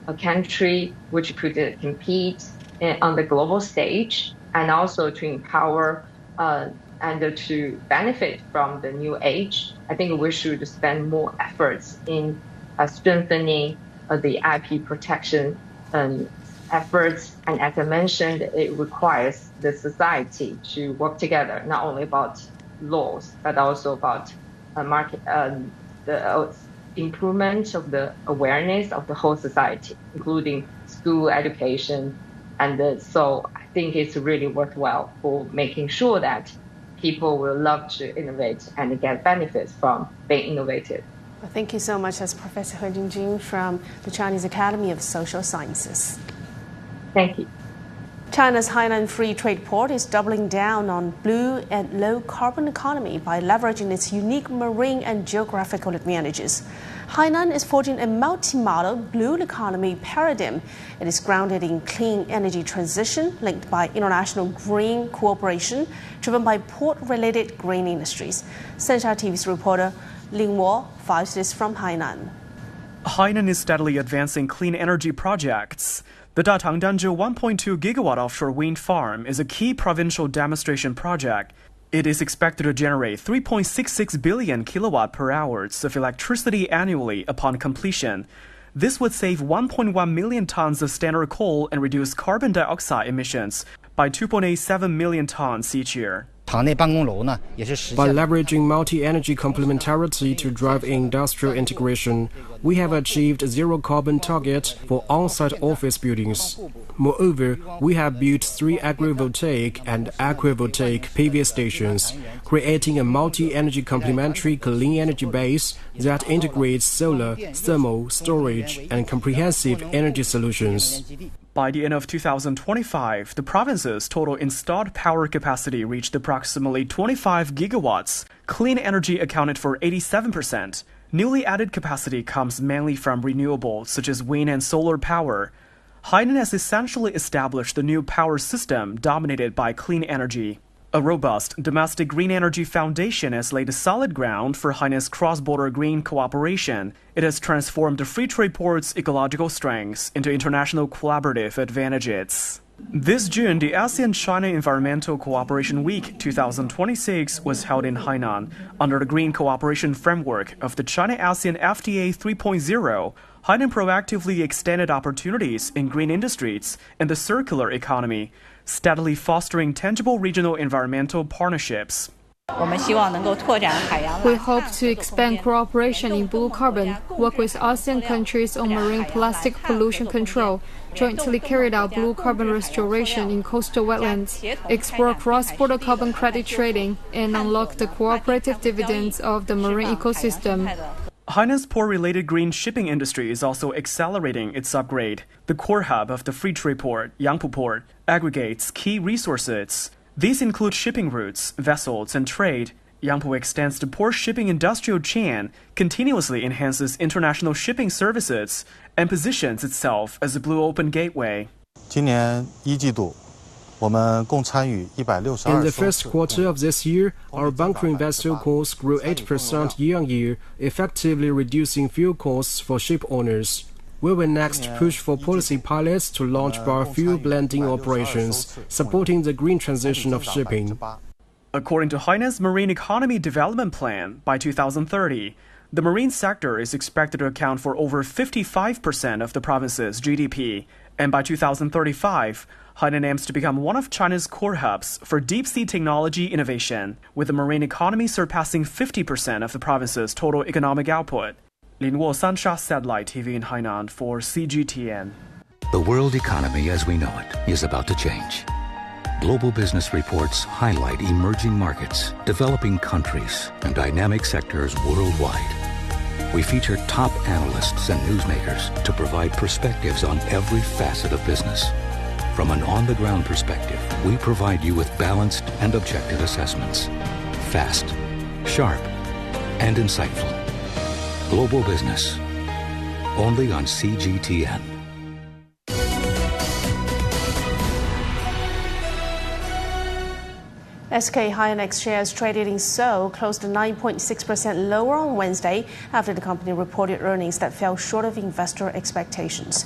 a country which could compete on the global stage, and also to empower and to benefit from the new age. I think we should spend more efforts in strengthening the IP protection efforts. And as I mentioned, it requires the society to work together, not only about laws, but also about the improvement of the awareness of the whole society, including school education. And so I think it's really worthwhile for making sure that people will love to innovate and get benefits from being innovative. Well, thank you so much. That's Professor He Jingjing from the Chinese Academy of Social Sciences. Thank you. China's Hainan Free Trade Port is doubling down on blue and low carbon economy by leveraging its unique marine and geographical advantages. Hainan is forging a multi-model blue economy paradigm. It is grounded in clean energy transition linked by international green cooperation driven by port-related green industries. Sansha TV's reporter Lin Wo files this from Hainan. Hainan is steadily advancing clean energy projects. The Datangdanzhou 1.2 gigawatt offshore wind farm is a key provincial demonstration project. It is expected to generate 3.66 billion kilowatt per hours of electricity annually upon completion. This would save 1.1 million tons of standard coal and reduce carbon dioxide emissions by 2.87 million tons each year. By leveraging multi-energy complementarity to drive industrial integration, we have achieved a zero-carbon target for on-site office buildings. Moreover, we have built 3 agrivoltaic and aquavoltaic PV stations, creating a multi-energy complementary clean energy base that integrates solar, thermal, storage, and comprehensive energy solutions. By the end of 2025, the province's total installed power capacity reached approximately 25 gigawatts. Clean energy accounted for 87%. Newly added capacity comes mainly from renewables such as wind and solar power. Hainan has essentially established the new power system dominated by clean energy. A robust domestic green energy foundation has laid a solid ground for Hainan's cross-border green cooperation. It has transformed the free trade port's ecological strengths into international collaborative advantages. This June, the ASEAN-China Environmental Cooperation Week 2026 was held in Hainan. Under the Green Cooperation Framework of the China-ASEAN FTA 3.0, Hainan proactively extended opportunities in green industries and the circular economy, steadily fostering tangible regional environmental partnerships. We hope to expand cooperation in blue carbon, work with ASEAN countries on marine plastic pollution control, jointly carry out blue carbon restoration in coastal wetlands, explore cross-border carbon credit trading, and unlock the cooperative dividends of the marine ecosystem. Hainan's port-related green shipping industry is also accelerating its upgrade. The core hub of the free trade port, Yangpu Port, aggregates key resources. These include shipping routes, vessels, and trade. Yangpu extends the port shipping industrial chain, continuously enhances international shipping services, and positions itself as a blue open gateway. In the first quarter of this year, our bunkering vessel costs grew 8% year-on-year, effectively reducing fuel costs for ship owners. We will next push for policy pilots to launch biofuel blending operations, supporting the green transition of shipping. According to Hainan's Marine Economy Development Plan, by 2030, the marine sector is expected to account for over 55% of the province's GDP, and by 2035, Hainan aims to become one of China's core hubs for deep-sea technology innovation, with the marine economy surpassing 50% of the province's total economic output. Lin Wo, Sansha Satellite TV in Hainan for CGTN. The world economy as we know it is about to change. Global business reports highlight emerging markets, developing countries, and dynamic sectors worldwide. We feature top analysts and newsmakers to provide perspectives on every facet of business. From an on-the-ground perspective, we provide you with balanced and objective assessments. Fast, sharp, and insightful. Global Business, only on CGTN. SK Hynix shares traded in Seoul closed 9.6% lower on Wednesday after the company reported earnings that fell short of investor expectations.